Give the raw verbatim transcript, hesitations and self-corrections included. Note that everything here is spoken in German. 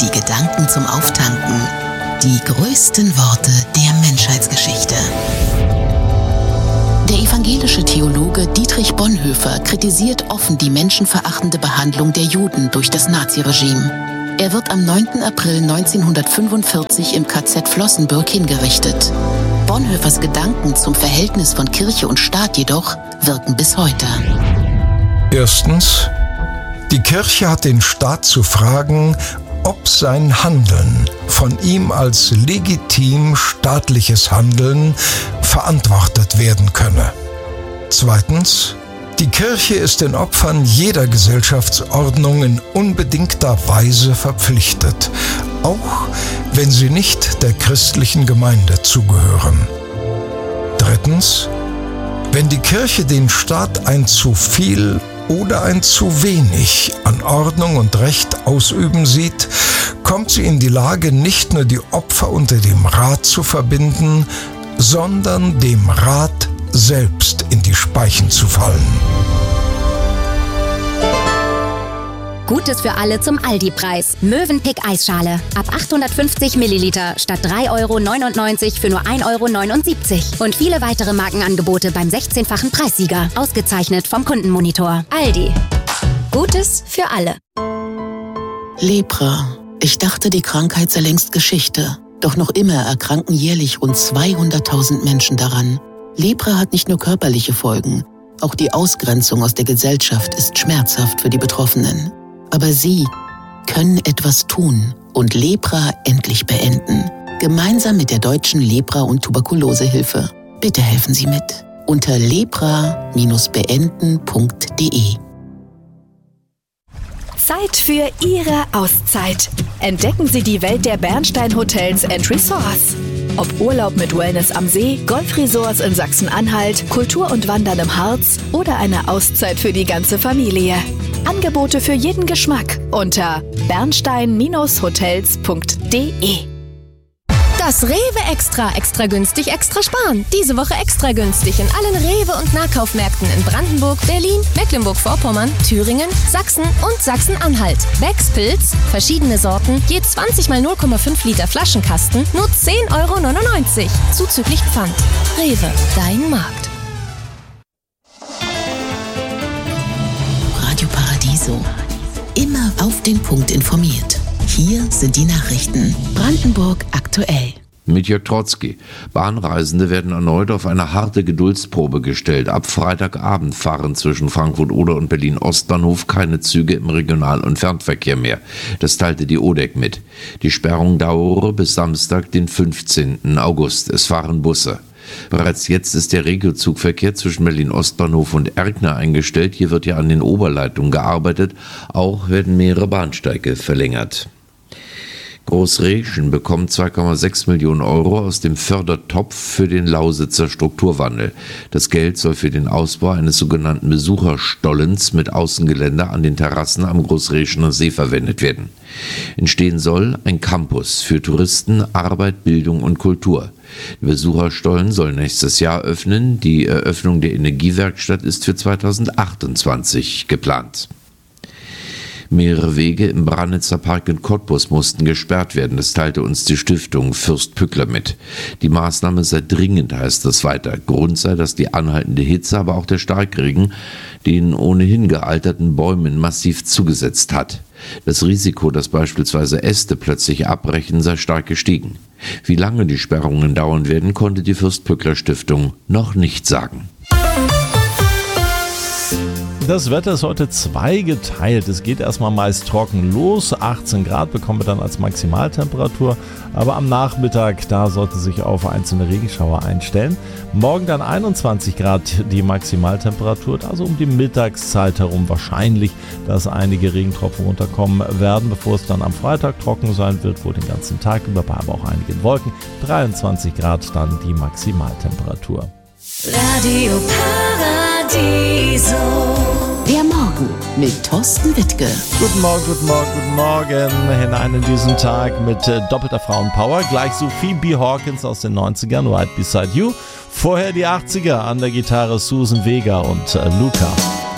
die Gedanken zum Auftanken. Die größten Worte der Menschheitsgeschichte. Der evangelische Theologe Dietrich Bonhoeffer kritisiert offen die menschenverachtende Behandlung der Juden durch das Naziregime. Er wird am neunten April neunzehnhundertfünfundvierzig im K Z Flossenbürg hingerichtet. Bonhoeffers Gedanken zum Verhältnis von Kirche und Staat jedoch wirken bis heute. Erstens, die Kirche hat den Staat zu fragen, ob sein Handeln von ihm als legitim staatliches Handeln verantwortet werden könne. Zweitens, die Kirche ist den Opfern jeder Gesellschaftsordnung in unbedingter Weise verpflichtet, auch wenn sie nicht der christlichen Gemeinde zugehören. Drittens, wenn die Kirche den Staat ein zu viel oder ein zu wenig an Ordnung und Recht ausüben sieht, kommt sie in die Lage, nicht nur die Opfer unter dem Rat zu verbinden, sondern dem Rat selbst in die Speichen zu fallen. Gutes für alle zum Aldi-Preis. Mövenpick Eisschale. Ab achthundertfünfzig Milliliter statt drei Euro neunundneunzig für nur ein Euro neunundsiebzig. Und viele weitere Markenangebote beim sechzehnfachen Preissieger. Ausgezeichnet vom Kundenmonitor. Aldi. Gutes für alle. Lepra. Ich dachte, die Krankheit sei längst Geschichte. Doch noch immer erkranken jährlich rund zweihunderttausend Menschen daran. Lepra hat nicht nur körperliche Folgen. Auch die Ausgrenzung aus der Gesellschaft ist schmerzhaft für die Betroffenen. Aber Sie können etwas tun und Lepra endlich beenden. Gemeinsam mit der Deutschen Lepra- und Tuberkulosehilfe. Bitte helfen Sie mit. Unter lepra beenden punkt de. Zeit für Ihre Auszeit. Entdecken Sie die Welt der Bernstein Hotels and Resorts. Ob Urlaub mit Wellness am See, Golfresorts in Sachsen-Anhalt, Kultur und Wandern im Harz oder eine Auszeit für die ganze Familie. Angebote für jeden Geschmack unter bernstein hotels punkt de. Das Rewe Extra, extra günstig, extra sparen. Diese Woche extra günstig in allen Rewe- und Nahkaufmärkten in Brandenburg, Berlin, Mecklenburg-Vorpommern, Thüringen, Sachsen und Sachsen-Anhalt. Becks Pilz, verschiedene Sorten, je zwanzig mal null Komma fünf Liter Flaschenkasten, nur zehn Euro neunundneunzig. Zuzüglich Pfand. Rewe, dein Markt. Radio Paradiso. Immer auf den Punkt informiert. Hier sind die Nachrichten. Brandenburg aktuell. Mit Jörg Trotzki. Bahnreisende werden erneut auf eine harte Geduldsprobe gestellt. Ab Freitagabend fahren zwischen Frankfurt-Oder und Berlin-Ostbahnhof keine Züge im Regional- und Fernverkehr mehr. Das teilte die O D E C mit. Die Sperrung dauere bis Samstag, den fünfzehnten August. Es fahren Busse. Bereits jetzt ist der Regiozugverkehr zwischen Berlin-Ostbahnhof und Erkner eingestellt. Hier wird ja an den Oberleitungen gearbeitet. Auch werden mehrere Bahnsteige verlängert. Großreschen bekommt zwei Komma sechs Millionen Euro aus dem Fördertopf für den Lausitzer Strukturwandel. Das Geld soll für den Ausbau eines sogenannten Besucherstollens mit Außengeländer an den Terrassen am Großreschener See verwendet werden. Entstehen soll ein Campus für Touristen, Arbeit, Bildung und Kultur. Der Besucherstollen soll nächstes Jahr öffnen. Die Eröffnung der Energiewerkstatt ist für zweitausendachtundzwanzig geplant. Mehrere Wege im Brannitzer Park in Cottbus mussten gesperrt werden. Das teilte uns die Stiftung Fürst Pückler mit. Die Maßnahme sei dringend, heißt es weiter. Grund sei, dass die anhaltende Hitze, aber auch der Starkregen den ohnehin gealterten Bäumen massiv zugesetzt hat. Das Risiko, dass beispielsweise Äste plötzlich abbrechen, sei stark gestiegen. Wie lange die Sperrungen dauern werden, konnte die Fürst Pückler Stiftung noch nicht sagen. Das Wetter ist heute zweigeteilt. Es geht erstmal meist trocken los. achtzehn Grad bekommen wir dann als Maximaltemperatur. Aber am Nachmittag, da sollte sich auf einzelne Regenschauer einstellen. Morgen dann einundzwanzig Grad die Maximaltemperatur. Also um die Mittagszeit herum wahrscheinlich, dass einige Regentropfen runterkommen werden, bevor es dann am Freitag trocken sein wird. Wohl den ganzen Tag über, aber auch einige Wolken. dreiundzwanzig Grad dann die Maximaltemperatur. Radio Paradiso. Der Morgen mit Thorsten Wittke. Guten Morgen, guten Morgen, guten Morgen hinein in diesen Tag mit äh, doppelter Frauenpower. Gleich Sophie B. Hawkins aus den neunzigern, Right Beside You. Vorher die achtziger, an der Gitarre Susan Vega und äh, Luca.